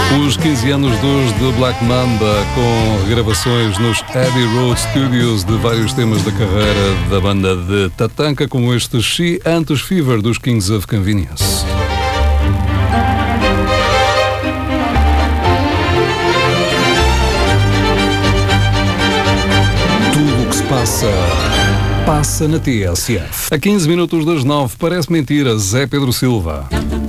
Os 15 anos dos The Black Mamba, com gravações nos Abbey Road Studios de vários temas da carreira da banda de Tatanka, como este She Antus Fever dos Kings of Convenience. Tudo o que se passa na TSF. A 15 minutos das 9, parece mentira, Zé Pedro Silva.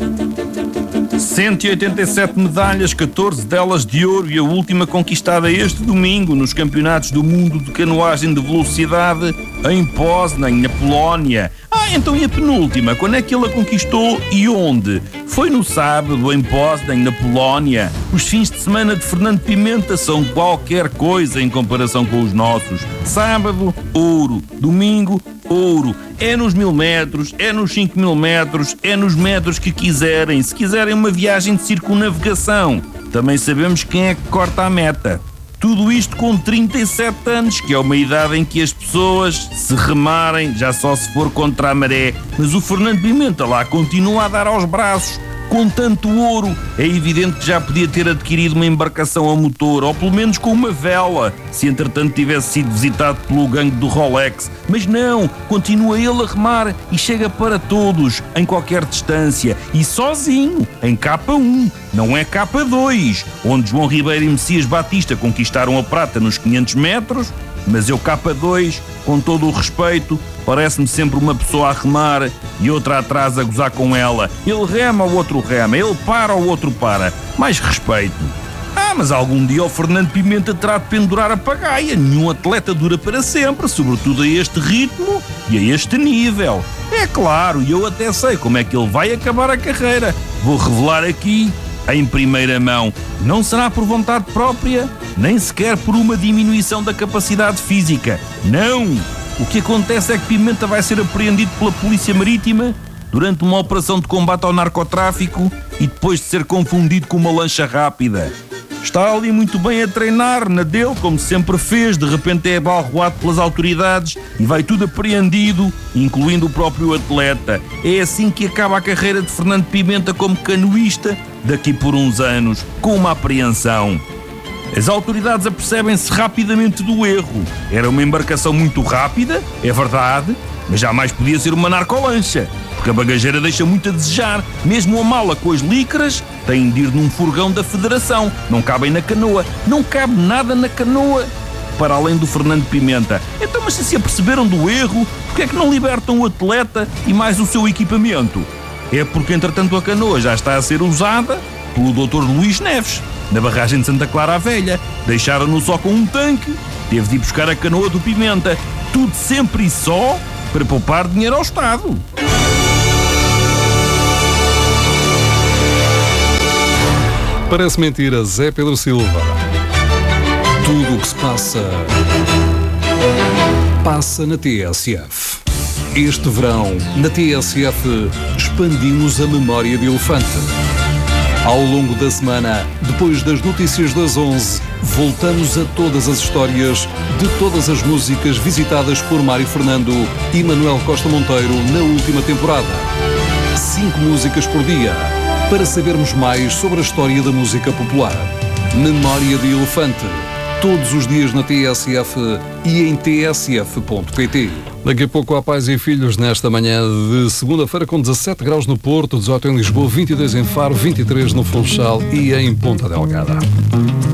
187 medalhas, 14 delas de ouro, e a última conquistada este domingo nos Campeonatos do Mundo de Canoagem de Velocidade em Poznań, na Polónia. Então e a penúltima? Quando é que ele a conquistou e onde? Foi no sábado em Poznań, na Polónia. Os fins de semana de Fernando Pimenta são qualquer coisa em comparação com os nossos. Sábado, ouro. Domingo, ouro. É nos 1000 metros, é nos 5000 metros, é nos metros que quiserem. Se quiserem uma viagem de circunnavegação, também sabemos quem é que corta a meta. Tudo isto com 37 anos, que é uma idade em que as pessoas, se remarem, já só se for contra a maré. Mas o Fernando Pimenta lá continua a dar aos braços. Com tanto ouro, é evidente que já podia ter adquirido uma embarcação a motor, ou pelo menos com uma vela, se entretanto tivesse sido visitado pelo gangue do Rolex. Mas não, continua ele a remar e chega para todos, em qualquer distância, e sozinho, em K1, não é K2, onde João Ribeiro e Messias Batista conquistaram a prata nos 500 metros, mas eu K2, com todo o respeito, parece-me sempre uma pessoa a remar e outra atrás a gozar com ela. Ele rema, o outro rema. Ele para, o outro para. Mais respeito. Mas algum dia o Fernando Pimenta terá de pendurar a pagaia. Nenhum atleta dura para sempre, sobretudo a este ritmo e a este nível. É claro, e eu até sei como é que ele vai acabar a carreira. Vou revelar aqui, em primeira mão. Não será por vontade própria, nem sequer por uma diminuição da capacidade física. Não! O que acontece é que Pimenta vai ser apreendido pela Polícia Marítima durante uma operação de combate ao narcotráfico e depois de ser confundido com uma lancha rápida. Está ali muito bem a treinar, na dele, como sempre fez, de repente é abalroado pelas autoridades e vai tudo apreendido, incluindo o próprio atleta. É assim que acaba a carreira de Fernando Pimenta como canoísta, daqui por uns anos, com uma apreensão. As autoridades apercebem-se rapidamente do erro. Era uma embarcação muito rápida, é verdade, mas jamais podia ser uma narcolancha, porque a bagageira deixa muito a desejar. Mesmo a mala com as licras tem de ir num furgão da Federação, não cabem na canoa, não cabe nada na canoa, para além do Fernando Pimenta. Então, mas se aperceberam do erro, porque é que não libertam o atleta e mais o seu equipamento? É porque, entretanto, a canoa já está a ser usada pelo Dr. Luís Neves, na barragem de Santa Clara a Velha. Deixaram-no só com um tanque, teve de ir buscar a canoa do Pimenta. Tudo sempre e só para poupar dinheiro ao Estado. Parece mentira, Zé Pedro Silva. Tudo o que se passa na TSF. Este verão, na TSF, expandimos a memória de elefante. Ao longo da semana, depois das notícias das 11, voltamos a todas as histórias de todas as músicas visitadas por Mário Fernando e Manuel Costa Monteiro na última temporada. 5 músicas por dia, para sabermos mais sobre a história da música popular. Memória de Elefante, todos os dias na TSF e em tsf.pt. Daqui a pouco há pais e filhos nesta manhã de segunda-feira com 17 graus no Porto, 18 em Lisboa, 22 em Faro, 23 no Funchal e em Ponta Delgada.